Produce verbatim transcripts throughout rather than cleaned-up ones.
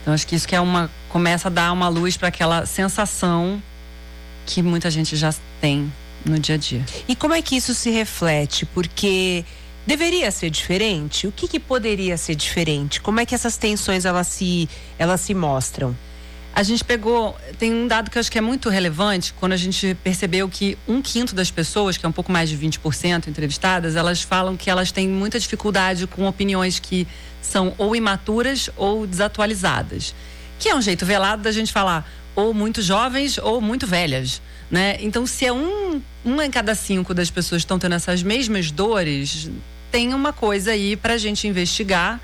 Então acho que isso que é uma, começa a dar uma luz para aquela sensação que muita gente já tem no dia a dia. E como é que isso se reflete? Porque deveria ser diferente? O que, que poderia ser diferente? Como é que essas tensões elas se, elas se mostram? A gente pegou, tem um dado que eu acho que é muito relevante, quando a gente percebeu que um quinto das pessoas, que é um pouco mais de vinte por cento entrevistadas, elas falam que elas têm muita dificuldade com opiniões que são ou imaturas ou desatualizadas. Que é um jeito velado da gente falar ou muito jovens ou muito velhas, né? Então, se é um, uma em cada cinco das pessoas que estão tendo essas mesmas dores, tem uma coisa aí pra gente investigar,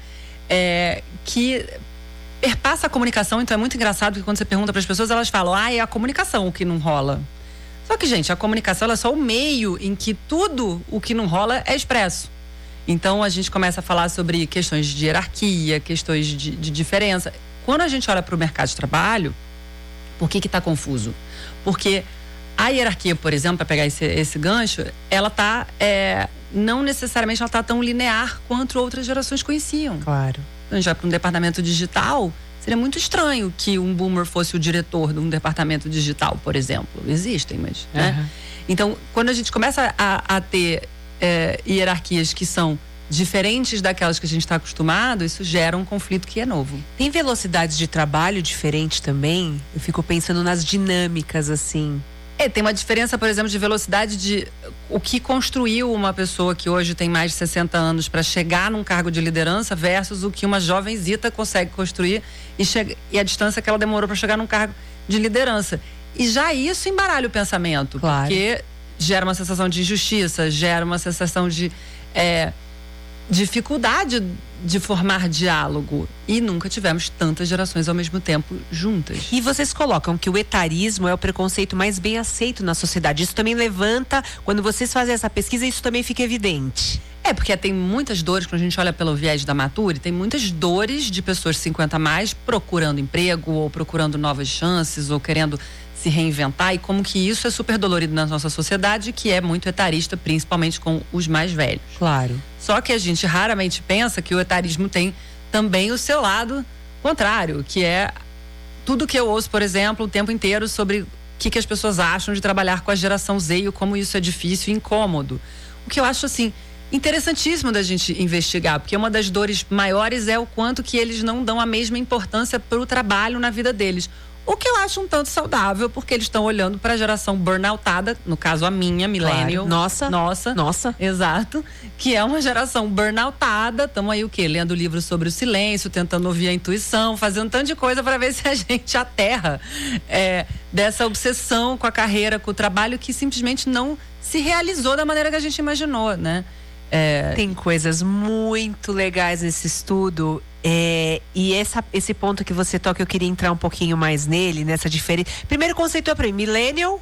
é, que perpassa a comunicação. Então é muito engraçado que quando você pergunta para as pessoas, elas falam, ah, é a comunicação o que não rola. Só que, gente, a comunicação ela é só o meio em que tudo o que não rola é expresso. Então a gente começa a falar sobre questões de hierarquia, questões de, de diferença. Quando a gente olha para o mercado de trabalho, por que que está confuso? Porque a hierarquia, por exemplo, para pegar esse, esse gancho, ela tá, é, não necessariamente ela tá tão linear quanto outras gerações conheciam. Claro. A gente vai para um departamento digital, seria muito estranho que um boomer fosse o diretor de um departamento digital, por exemplo. Existem, mas... Uhum. Né? Então, quando a gente começa a, a ter é, hierarquias que são diferentes daquelas que a gente está acostumado, isso gera um conflito que é novo. Tem velocidades de trabalho diferente também? Eu fico pensando nas dinâmicas, assim... É, tem uma diferença, por exemplo, de velocidade de o que construiu uma pessoa que hoje tem mais de sessenta anos para chegar num cargo de liderança versus o que uma jovenzita consegue construir e, chega, e a distância que ela demorou para chegar num cargo de liderança. E já isso embaralha o pensamento, claro. Porque gera uma sensação de injustiça, gera uma sensação de é, dificuldade de formar diálogo. E nunca tivemos tantas gerações ao mesmo tempo juntas. E vocês colocam que o etarismo é o preconceito mais bem aceito na sociedade. Isso também levanta, quando vocês fazem essa pesquisa, isso também fica evidente. É, porque tem muitas dores, quando a gente olha pelo viés da Mature, tem muitas dores de pessoas de cinquenta a mais procurando emprego, ou procurando novas chances, ou querendo se reinventar, e como que isso é super dolorido na nossa sociedade, que é muito etarista, principalmente com os mais velhos. Claro. Só que a gente raramente pensa que o etarismo tem também o seu lado contrário, que é tudo que eu ouço, por exemplo, o tempo inteiro sobre o que, que as pessoas acham de trabalhar com a geração Z e como isso é difícil e incômodo. O que eu acho, assim, interessantíssimo da gente investigar, porque uma das dores maiores é o quanto que eles não dão a mesma importância para o trabalho na vida deles. O que eu acho um tanto saudável, porque eles estão olhando para a geração burnoutada, no caso a minha, millennial. Claro. Nossa. Nossa. Nossa. Exato. Que é uma geração burnoutada. Estamos aí o quê? Lendo livros sobre o silêncio, tentando ouvir a intuição, fazendo um tanto de coisa para ver se a gente aterra é, dessa obsessão com a carreira, com o trabalho, que simplesmente não se realizou da maneira que a gente imaginou, né? É... Tem coisas muito legais nesse estudo. É, e essa, esse ponto que você toca, eu queria entrar um pouquinho mais nele, nessa diferença. Primeiro conceito é para mim, millennial.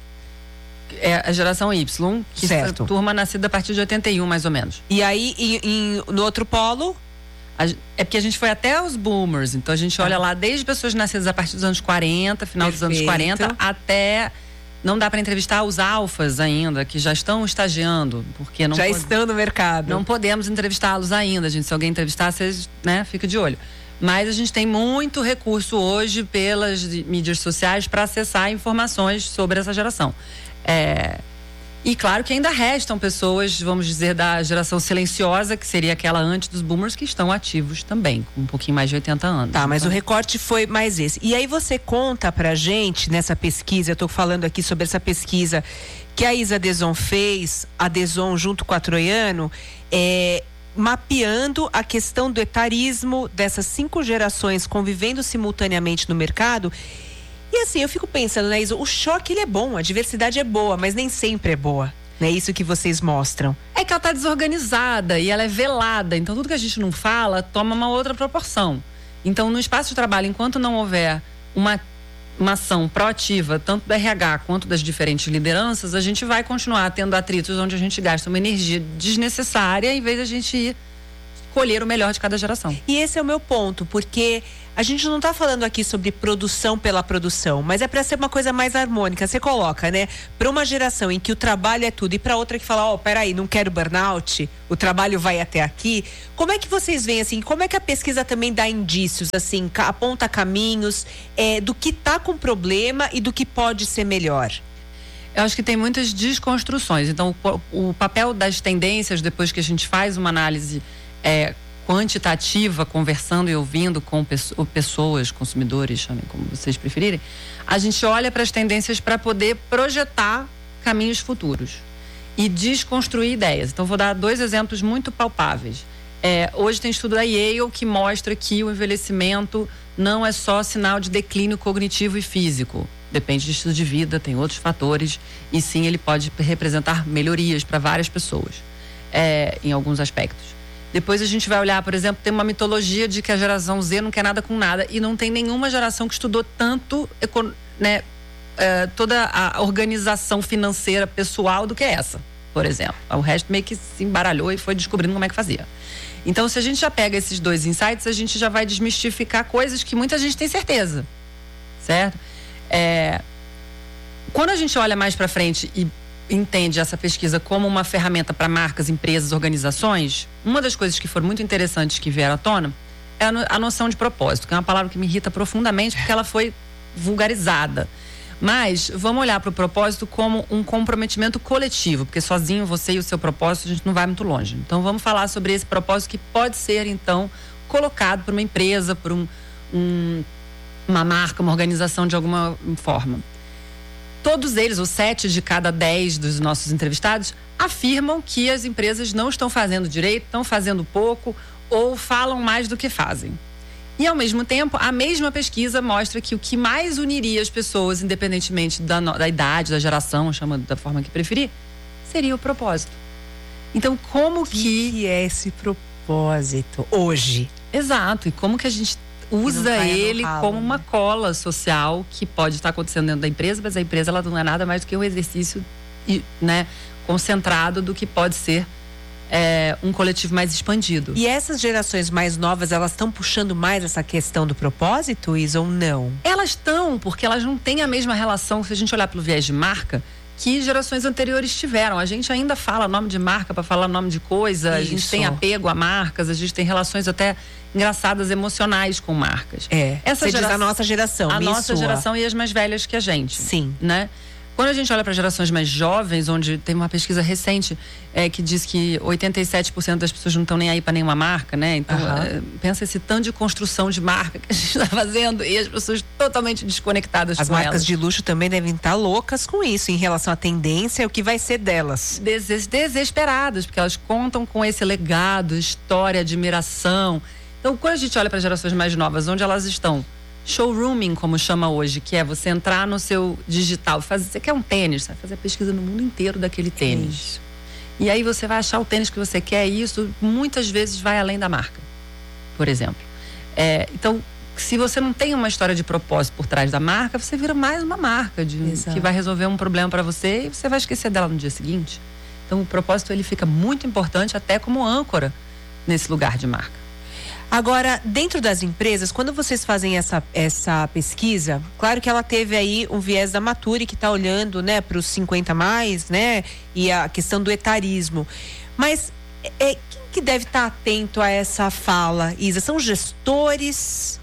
É a geração Y, que é turma nascida a partir de oitenta e um, mais ou menos. E aí, em, em, no outro polo? A, é porque a gente foi até os boomers, então a gente olha ah. lá desde pessoas nascidas a partir dos anos quarenta, final Perfeito. dos anos quarenta, até... Não dá para entrevistar os alfas ainda, que já estão estagiando, porque não já pode, estão no mercado. Não podemos entrevistá-los ainda, gente. Se alguém entrevistar, vocês, né, fica de olho. Mas a gente tem muito recurso hoje pelas mídias sociais para acessar informações sobre essa geração. É, e claro que ainda restam pessoas, vamos dizer, da geração silenciosa, que seria aquela antes dos boomers, que estão ativos também, com um pouquinho mais de oitenta anos. Tá, mas então, o recorte foi mais esse. E aí você conta pra gente, nessa pesquisa, eu tô falando aqui sobre essa pesquisa que a Isa Deson fez, a Deson junto com a Troiano, é, mapeando a questão do etarismo dessas cinco gerações convivendo simultaneamente no mercado. E assim, eu fico pensando, né, Isa, o choque ele é bom, a diversidade é boa, mas nem sempre é boa. Não é isso que vocês mostram? É que ela tá desorganizada e ela é velada, então tudo que a gente não fala toma uma outra proporção. Então, no espaço de trabalho, enquanto não houver uma, uma ação proativa, tanto do R H quanto das diferentes lideranças, a gente vai continuar tendo atritos onde a gente gasta uma energia desnecessária, em vez de a gente ir escolher o melhor de cada geração. E esse é o meu ponto, porque a gente não está falando aqui sobre produção pela produção, mas é para ser uma coisa mais harmônica. Você coloca, né? Para uma geração em que o trabalho é tudo e para outra que fala, ó, oh, peraí, não quero burnout, o trabalho vai até aqui. Como é que vocês veem, assim, como é que a pesquisa também dá indícios, assim, aponta caminhos é, do que está com problema e do que pode ser melhor? Eu acho que tem muitas desconstruções. Então, o, o papel das tendências, depois que a gente faz uma análise é, quantitativa, conversando e ouvindo com pessoas, consumidores, chamem como vocês preferirem, a gente olha para as tendências para poder projetar caminhos futuros e desconstruir ideias. Então, vou dar dois exemplos muito palpáveis. É, hoje tem estudo da Yale que mostra que o envelhecimento não é só sinal de declínio cognitivo e físico. Depende do estilo de vida, tem outros fatores, e sim, ele pode representar melhorias para várias pessoas, é, em alguns aspectos. Depois a gente vai olhar, por exemplo, tem uma mitologia de que a geração Z não quer nada com nada, e não tem nenhuma geração que estudou tanto, né, é, toda a organização financeira pessoal do que essa, por exemplo. O resto meio que se embaralhou e foi descobrindo como é que fazia. Então, se a gente já pega esses dois insights, a gente já vai desmistificar coisas que muita gente tem certeza, certo? É, quando a gente olha mais para frente e entende essa pesquisa como uma ferramenta para marcas, empresas, organizações, uma das coisas que foram muito interessantes que vieram à tona é a, no, a noção de propósito, que é uma palavra que me irrita profundamente porque ela foi vulgarizada. Mas vamos olhar para o propósito como um comprometimento coletivo, porque sozinho você e o seu propósito a gente não vai muito longe. Então vamos falar sobre esse propósito que pode ser então colocado por uma empresa, por um, um, uma marca, uma organização de alguma forma. Todos eles, os sete de cada dez dos nossos entrevistados, afirmam que as empresas não estão fazendo direito, estão fazendo pouco ou falam mais do que fazem. E, ao mesmo tempo, a mesma pesquisa mostra que o que mais uniria as pessoas, independentemente da, da idade, da geração, chama da forma que preferir, seria o propósito. Então, como que... que... que é esse propósito hoje? Exato, e como que a gente usa ele como uma cola social que pode estar acontecendo dentro da empresa, mas a empresa ela não é nada mais do que um exercício, né, concentrado do que pode ser é, um coletivo mais expandido. E essas gerações mais novas, elas estão puxando mais essa questão do propósito, Isa, ou não? Elas estão, porque elas não têm a mesma relação, se a gente olhar pelo viés de marca, que gerações anteriores tiveram. A gente ainda fala nome de marca para falar nome de coisa, Isso. a gente tem apego a marcas, a gente tem relações até engraçadas, emocionais com marcas. É, essa você gera... diz a nossa geração, a nossa sua. geração e as mais velhas que a gente. Sim. Né? Quando a gente olha para gerações mais jovens, onde tem uma pesquisa recente é, que diz que oitenta e sete por cento das pessoas não estão nem aí para nenhuma marca, né? Então, uhum. é, pensa esse tanto de construção de marca que a gente está fazendo e as pessoas totalmente desconectadas as com elas. As marcas de luxo também devem estar loucas com isso, em relação à tendência, o que vai ser delas. Des- desesperadas, porque elas contam com esse legado, história, admiração. Então, quando a gente olha para gerações mais novas, onde elas estão? Showrooming, como chama hoje, que é você entrar no seu digital, fazer, você quer um tênis, você vai fazer a pesquisa no mundo inteiro daquele tênis. Isso. E aí você vai achar o tênis que você quer e isso muitas vezes vai além da marca, por exemplo. É, então, se você não tem uma história de propósito por trás da marca, você vira mais uma marca de, que vai resolver um problema para você e você vai esquecer dela no dia seguinte. Então, o propósito ele fica muito importante até como âncora nesse lugar de marca. Agora, dentro das empresas, quando vocês fazem essa, essa pesquisa, claro que ela teve aí um viés da Mature, que está olhando, né, para os cinquenta mais, né, e a questão do etarismo. Mas é, quem que deve estar tá atento a essa fala, Isa? São gestores?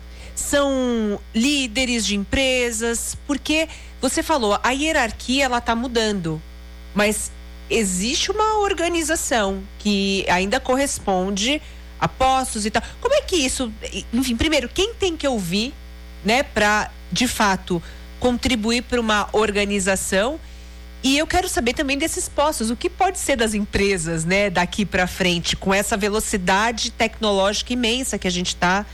São líderes de empresas? Porque você falou, a hierarquia ela está mudando, mas existe uma organização que ainda corresponde a postos e tal. Como é que isso, enfim, primeiro, quem tem que ouvir, né, para de fato contribuir para uma organização? E eu quero saber também desses postos, o que pode ser das empresas, né, daqui para frente, com essa velocidade tecnológica imensa que a gente está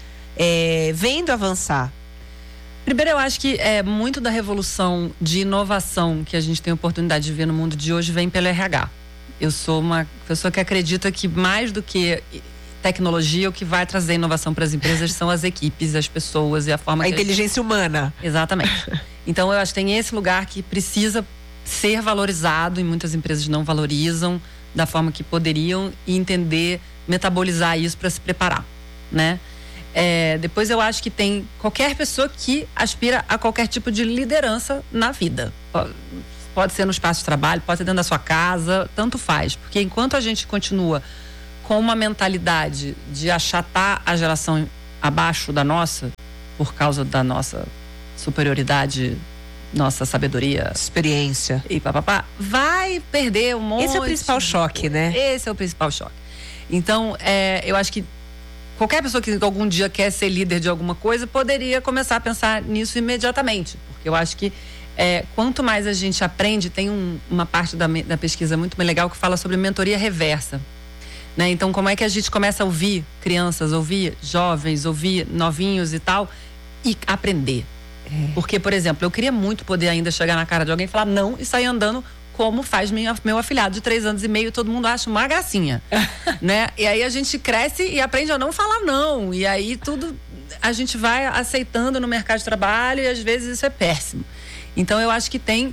é, vendo avançar. Primeiro, eu acho que é, muito da revolução de inovação que a gente tem a oportunidade de ver no mundo de hoje vem pelo R H. Eu sou uma pessoa que acredita que mais do que tecnologia, o que vai trazer inovação para as empresas são as equipes, as pessoas e a forma... A que inteligência a gente... humana. Exatamente. Então, eu acho que tem esse lugar que precisa ser valorizado e muitas empresas não valorizam da forma que poderiam e entender metabolizar isso para se preparar, né? É, depois eu acho que tem qualquer pessoa que aspira a qualquer tipo de liderança na vida. Pode ser no espaço de trabalho, pode ser dentro da sua casa, tanto faz. Porque enquanto a gente continua com uma mentalidade de achatar a geração abaixo da nossa, por causa da nossa superioridade, nossa sabedoria, experiência e papapá, vai perder um monte. Esse é o principal de... choque, né? Esse é o principal choque. Então, é, eu acho que qualquer pessoa que algum dia quer ser líder de alguma coisa poderia começar a pensar nisso imediatamente. Porque eu acho que é, quanto mais a gente aprende, tem um, uma parte da, da pesquisa muito legal que fala sobre mentoria reversa. Né? Então, como é que a gente começa a ouvir crianças, ouvir jovens, ouvir novinhos e tal, e aprender. É. Porque, por exemplo, eu queria muito poder ainda chegar na cara de alguém e falar não e sair andando como faz minha, meu afilhado de três anos e meio, todo mundo acha uma gracinha, né? E aí a gente cresce e aprende a não falar não, e aí tudo a gente vai aceitando no mercado de trabalho e às vezes isso é péssimo. Então eu acho que tem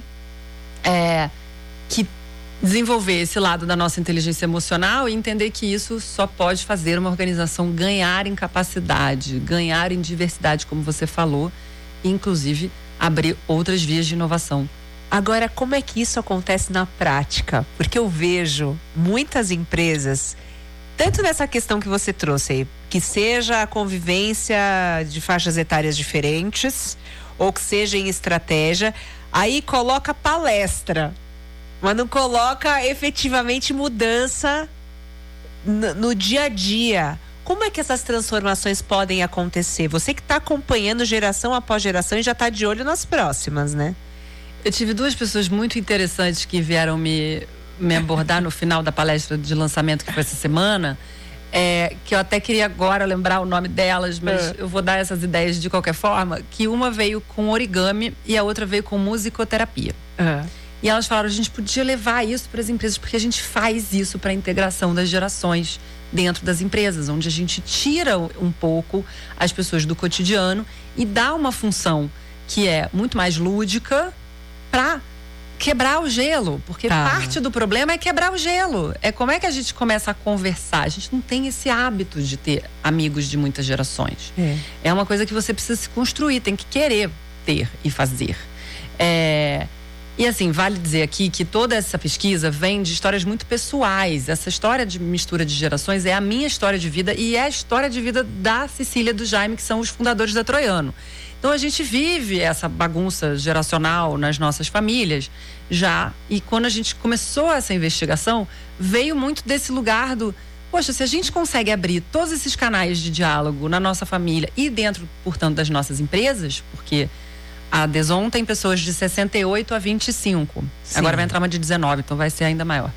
é, que desenvolver esse lado da nossa inteligência emocional e entender que isso só pode fazer uma organização ganhar em capacidade, ganhar em diversidade, como você falou, e inclusive abrir outras vias de inovação. Agora, como é que isso acontece na prática? Porque eu vejo muitas empresas, tanto nessa questão que você trouxe aí, que seja a convivência de faixas etárias diferentes, ou que seja em estratégia, aí coloca palestra, mas não coloca efetivamente mudança no, no dia a dia. Como é que essas transformações podem acontecer? Você que está acompanhando geração após geração e já está de olho nas próximas, né? Eu tive duas pessoas muito interessantes que vieram me, me abordar no final da palestra de lançamento que foi essa semana, é, que eu até queria agora lembrar o nome delas, mas é. eu vou dar essas ideias de qualquer forma, que uma veio com origami e a outra veio com musicoterapia. É. E elas falaram, a gente podia levar isso para as empresas, porque a gente faz isso para a integração das gerações dentro das empresas, onde a gente tira um pouco as pessoas do cotidiano e dá uma função que é muito mais lúdica, para quebrar o gelo, porque tá. parte do problema é quebrar o gelo. É como é que a gente começa a conversar. A gente não tem esse hábito de ter amigos de muitas gerações. É, é uma coisa que você precisa se construir, tem que querer ter e fazer. É... E assim, vale dizer aqui que toda essa pesquisa vem de histórias muito pessoais. Essa história de mistura de gerações é a minha história de vida e é a história de vida da Cecília e do Jaime, que são os fundadores da Troiano. Então a gente vive essa bagunça geracional nas nossas famílias já, e quando a gente começou essa investigação, veio muito desse lugar do, poxa, se a gente consegue abrir todos esses canais de diálogo na nossa família e dentro, portanto, das nossas empresas, porque a Deson tem pessoas de sessenta e oito a vinte e cinco. Sim. Agora vai entrar uma de dezenove, então vai ser ainda maior.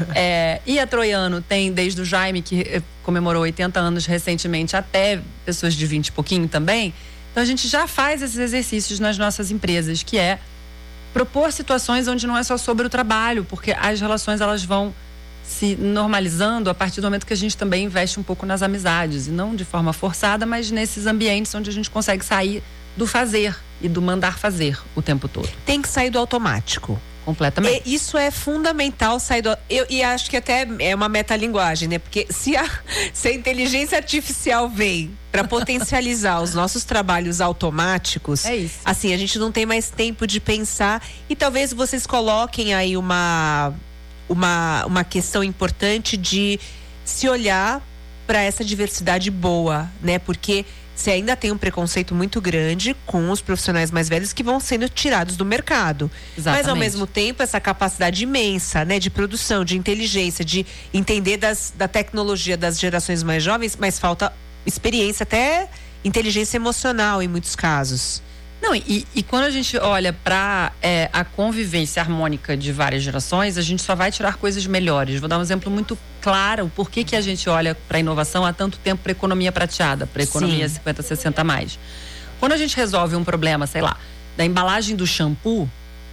é, e a Troiano tem desde o Jaime, que comemorou oitenta anos recentemente, até pessoas de vinte e pouquinho também. Então a gente já faz esses exercícios nas nossas empresas, que é propor situações onde não é só sobre o trabalho, porque as relações elas vão se normalizando a partir do momento que a gente também investe um pouco nas amizades, e não de forma forçada, mas nesses ambientes onde a gente consegue sair do fazer e do mandar fazer o tempo todo. Tem que sair do automático. Completamente. E isso é fundamental, sair do, eu, e acho que até é uma metalinguagem, né? Porque se a, se a inteligência artificial vem para potencializar os nossos trabalhos automáticos, é isso. Assim, a gente não tem mais tempo de pensar, e talvez vocês coloquem aí uma, uma, uma questão importante de se olhar para essa diversidade boa, né? Porque você ainda tem um preconceito muito grande com os profissionais mais velhos que vão sendo tirados do mercado. Exatamente. Mas ao mesmo tempo essa capacidade imensa, né, de produção, de inteligência, de entender das, da tecnologia das gerações mais jovens, mas falta experiência, até inteligência emocional em muitos casos. Não, e, e quando a gente olha para é, a convivência harmônica de várias gerações, a gente só vai tirar coisas melhores. Vou dar um exemplo muito claro, por que que a gente olha para a inovação há tanto tempo para a economia prateada, para a economia Sim. cinquenta, sessenta mais. Quando a gente resolve um problema, sei lá, da embalagem do shampoo,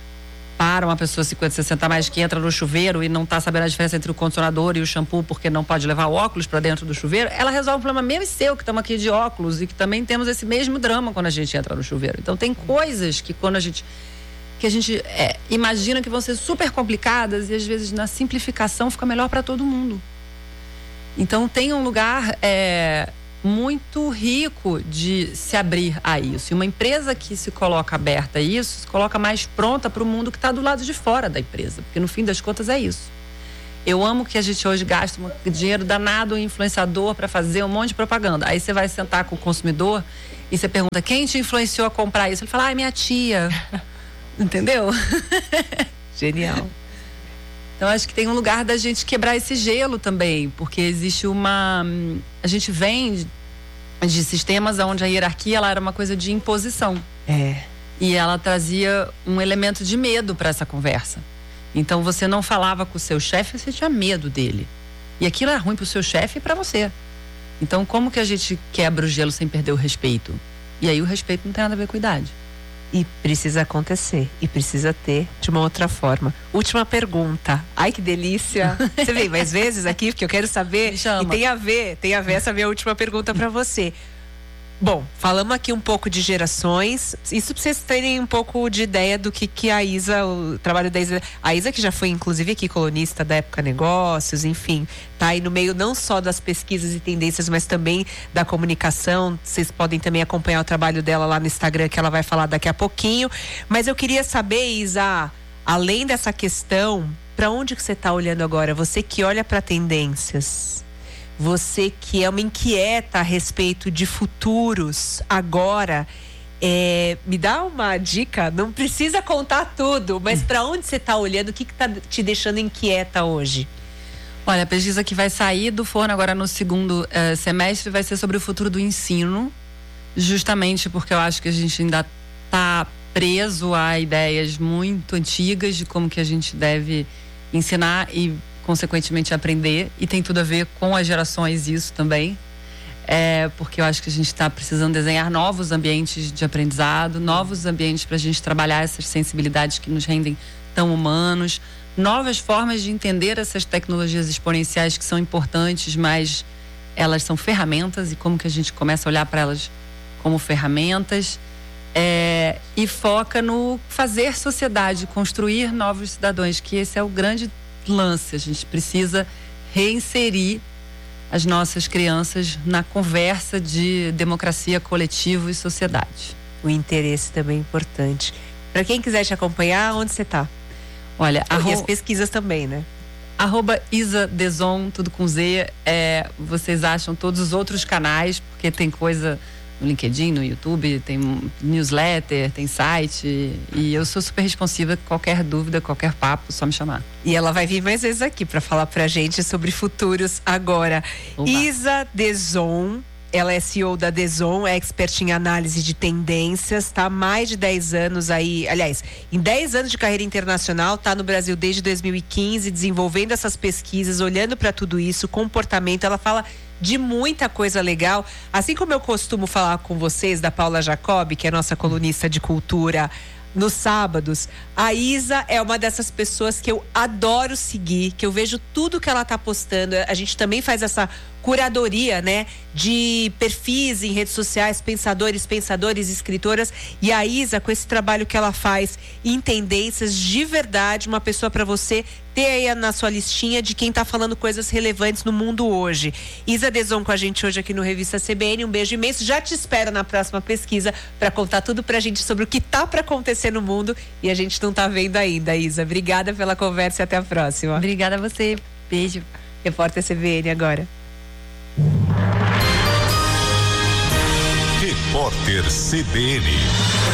para uma pessoa cinquenta, sessenta mais que entra no chuveiro e não está sabendo a diferença entre o condicionador e o shampoo porque não pode levar o óculos para dentro do chuveiro, ela resolve um problema meu e seu, que estamos aqui de óculos e que também temos esse mesmo drama quando a gente entra no chuveiro. Então tem coisas que quando a gente que a gente é, imagina que vão ser super complicadas e às vezes na simplificação fica melhor para todo mundo. Então tem um lugar é, muito rico de se abrir a isso. E uma empresa que se coloca aberta a isso, se coloca mais pronta para o mundo que está do lado de fora da empresa. Porque no fim das contas é isso. Eu amo que a gente hoje gasta um dinheiro danado em influenciador para fazer um monte de propaganda. Aí você vai sentar com o consumidor e você pergunta, quem te influenciou a comprar isso? Ele fala, ah, minha tia. Entendeu? Genial. Então acho que tem um lugar da gente quebrar esse gelo também, porque existe uma... A gente vem de, de sistemas onde a hierarquia ela era uma coisa de imposição. É. E ela trazia um elemento de medo para essa conversa. Então você não falava com o seu chefe, você tinha medo dele. E aquilo é ruim para o seu chefe e para você. Então como que a gente quebra o gelo sem perder o respeito? E aí o respeito não tem nada a ver com idade. E precisa acontecer. E precisa ter de uma outra forma. Última pergunta. Ai, que delícia. Você vem mais vezes aqui, porque eu quero saber. Me chama. E tem a ver, tem a ver essa minha última pergunta para você. Bom, falamos aqui um pouco de gerações. Isso pra vocês terem um pouco de ideia do que, que a Isa, o trabalho da Isa. A Isa, que já foi, inclusive, aqui colunista da Época Negócios, enfim, tá aí no meio não só das pesquisas e tendências, mas também da comunicação. Vocês podem também acompanhar o trabalho dela lá no Instagram, que ela vai falar daqui a pouquinho. Mas eu queria saber, Isa, além dessa questão, para onde que você tá olhando agora? Você que olha para tendências. Você que é uma inquieta a respeito de futuros agora, é, me dá uma dica, não precisa contar tudo, mas para onde você está olhando, o que está te deixando inquieta hoje? Olha, a pesquisa que vai sair do forno agora no segundo eh, semestre vai ser sobre o futuro do ensino, justamente porque eu acho que a gente ainda está preso a ideias muito antigas de como que a gente deve ensinar e consequentemente aprender, e tem tudo a ver com as gerações isso também, é, porque eu acho que a gente está precisando desenhar novos ambientes de aprendizado, novos ambientes para a gente trabalhar essas sensibilidades que nos rendem tão humanos, novas formas de entender essas tecnologias exponenciais que são importantes, mas elas são ferramentas, e como que a gente começa a olhar para elas como ferramentas, é, e foca no fazer sociedade, construir novos cidadãos, que esse é o grande lance. A gente precisa reinserir as nossas crianças na conversa de democracia, coletivo e sociedade. O interesse também é importante. Para quem quiser te acompanhar, onde você está? Olha, arro... e as pesquisas também, né? Arroba Isa Deson, tudo com Z. É, vocês acham todos os outros canais, porque tem coisa no LinkedIn, no YouTube, tem newsletter, tem site, e eu sou super responsiva. Qualquer dúvida, qualquer papo, só me chamar. E ela vai vir mais vezes aqui para falar pra gente sobre futuros agora. Oba. Isa Deson, ela é C E O da Deson, é expert em análise de tendências, tá há mais de dez anos aí, aliás, em dez anos de carreira internacional, tá no Brasil desde dois mil e quinze, desenvolvendo essas pesquisas, olhando para tudo isso, comportamento. Ela fala de muita coisa legal, assim como eu costumo falar com vocês da Paula Jacob, que é nossa colunista de cultura nos sábados. A Isa é uma dessas pessoas que eu adoro seguir, que eu vejo tudo que ela tá postando. A gente também faz essa curadoria, né, de perfis em redes sociais, pensadores, pensadores, escritoras, e a Isa, com esse trabalho que ela faz em tendências, de verdade, uma pessoa para você ter aí na sua listinha de quem tá falando coisas relevantes no mundo hoje. Isa Deson com a gente hoje aqui no Revista C B N, um beijo imenso, já te espero na próxima pesquisa para contar tudo pra gente sobre o que tá para acontecer no mundo e a gente não tá vendo ainda. Isa, obrigada pela conversa e até a próxima. Obrigada a você, beijo. Repórter C B N agora. Repórter C B N.